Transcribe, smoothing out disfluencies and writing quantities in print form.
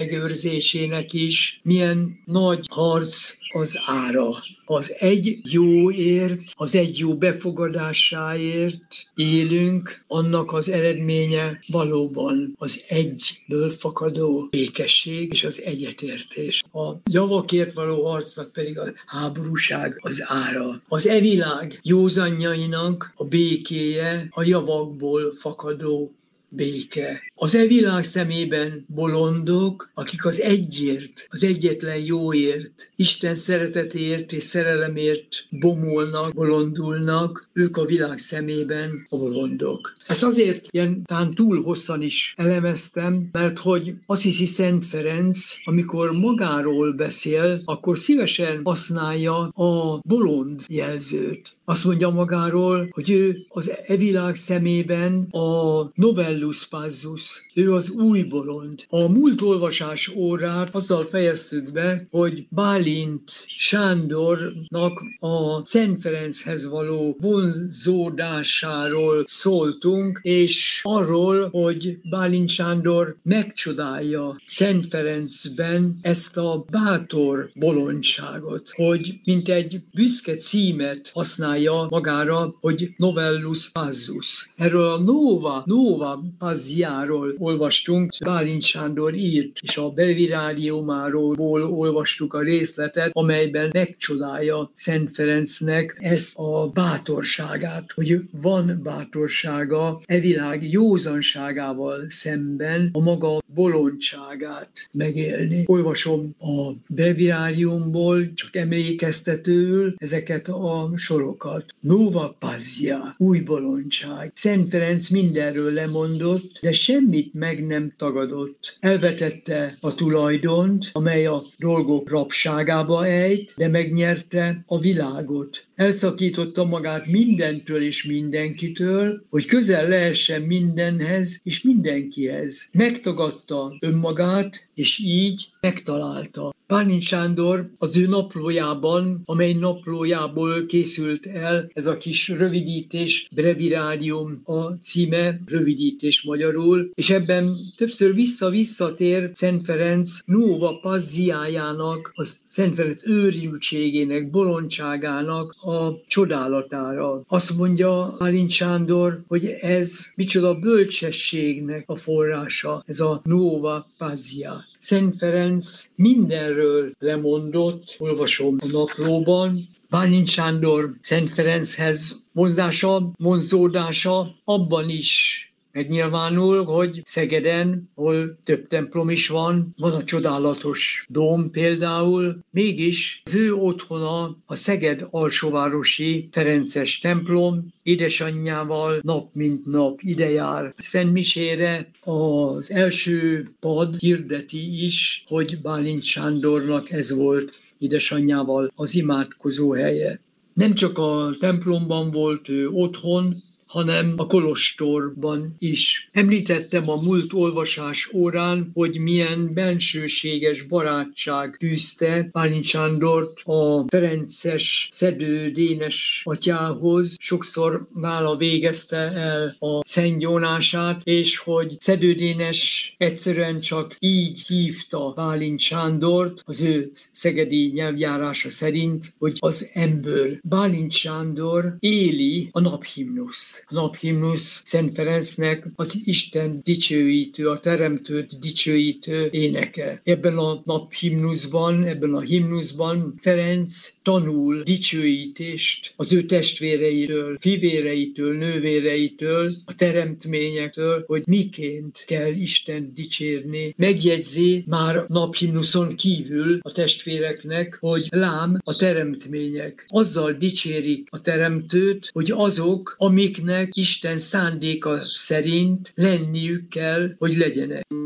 megőrzésének is milyen nagy harc az ára. Az egy jóért, az egy jó befogadásáért élünk, annak az eredménye valóban az egyből fakadó békesség és az egyetértés. A javakért való harcnak pedig a háborúság az ára. Az világ józanjainak a békéje a javakból fakadó béke. Az világ szemében bolondok, akik az egyért, az egyetlen jóért, Isten szeretetért és szerelemért bomolnak, bolondulnak, ők a világ szemében a bolondok. Ezt azért ilyen talán túl hosszan is elemeztem, mert hogy Assisi Szent Ferenc, amikor magáról beszél, akkor szívesen használja a bolond jelzőt. Azt mondja magáról, hogy ő az világ szemében a novellus passus, ő az új bolond. A múlt olvasás órát azzal fejeztük be, hogy Bálint Sándornak a Szent Ferenchez való vonzódásáról szóltunk, és arról, hogy Bálint Sándor megcsodálja Szent Ferencben ezt a bátor bolondságot, hogy mint egy büszke címet használja magára, hogy novellus passus. Erről a nova passiáról olvastunk, Bálint Sándor írt, és a breviáriumáról olvastuk a részletet, amelyben megcsodálja Szent Ferencnek ezt a bátorságát, hogy van bátorsága e világ józanságával szemben a maga bolondságát megélni. Olvasom a breviáriumból, csak emlékeztetőül ezeket a sorokat. Nova passia, új bolondság. Szent Ferenc mindenről lemondott, de semmit meg nem tagadott. Elvetette a tulajdont, amely a dolgok rabságába ejt, de megnyerte a világot. Elszakította magát mindentől és mindenkitől, hogy közel lehessen mindenhez és mindenkihez. Megtagadta önmagát, és így megtalálta. Bálint Sándor az ő naplójában, amely naplójából készült el ez a kis rövidítés, breviárium a címe, rövidítés magyarul, és ebben többször visszatér Szent Ferenc nova passiájának, az Szent Ferenc őrültségének, bolondságának a csodálatára. Azt mondja Bálint Sándor, hogy ez micsoda bölcsességnek a forrása, ez a nova passia. Szent Ferenc mindenről lemondott, olvasom a naplóban. Bálint Sándor Szent Ferenchez vonzódása abban is megnyilvánul, hogy Szegeden, hol több templom is van a csodálatos dóm például, mégis az ő otthona a Szeged alsóvárosi Ferences templom, édesanyjával nap mint nap ide jár Szent Misére. Az első pad hirdeti is, hogy Bálint Sándornak ez volt édesanyjával az imádkozó helye. Nem csak a templomban volt ő otthon, hanem a kolostorban is. Említettem a múlt olvasás órán, hogy milyen bensőséges barátság fűzte Bálint Sándort a ferences Szedő Dénes atyához. Sokszor nála végezte el a szentgyónását, és hogy Szedő Dénes egyszerűen csak így hívta Bálint Sándort, az ő szegedi nyelvjárása szerint, hogy az ember. Bálint Sándor éli a naphimnuszt. A naphimnusz Szent Ferencnek az Isten dicsőítő, a Teremtőt dicsőítő éneke. Ebben a naphimnuszban, ebben a himnuszban Ferenc tanul dicsőítést az ő testvéreitől, fivéreitől, nővéreitől, a teremtményektől, hogy miként kell Isten dicsérni. Megjegyzi már naphimnuszon kívül a testvéreknek, hogy lám a teremtmények. Azzal dicsérik a Teremtőt, hogy azok, amiknek Isten szándéka szerint lenniük kell, hogy legyenek.